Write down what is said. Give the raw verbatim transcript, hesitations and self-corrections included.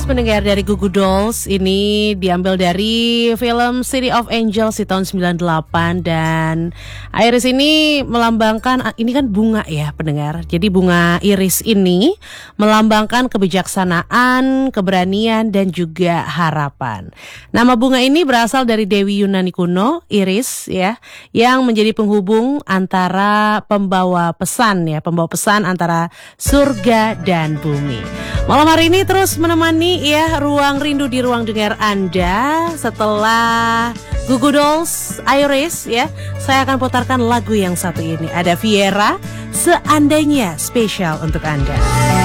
pendengar dari Goo Goo Dolls. Ini diambil dari film City of Angels di tahun sembilan puluh delapan. Dan iris ini melambangkan, ini kan bunga ya pendengar. Jadi bunga iris ini melambangkan kebijaksanaan, keberanian, dan juga harapan. Nama bunga ini berasal dari Dewi Yunani kuno, Iris ya, yang menjadi penghubung antara pembawa pesan ya, pembawa pesan antara surga dan bumi. Malam hari ini terus menemani ya ruang rindu di ruang dengar Anda. Setelah Goo Goo Dolls, Iris ya, saya akan putarkan lagu yang satu ini. Ada Viera, Seandainya, spesial untuk Anda.